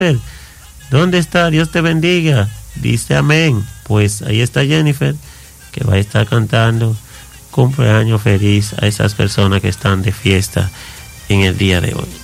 ¿Dónde está? Dios te bendiga. Dice amén. Pues ahí está Jennifer, que va a estar cantando cumpleaños feliz a esas personas que están de fiesta en el día de hoy.